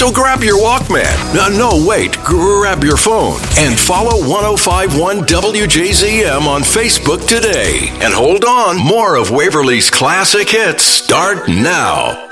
So grab your Walkman. No, wait. Grab your phone and follow 105.1 WJZM on Facebook today. And hold on, more of Waverly's classic hits start now.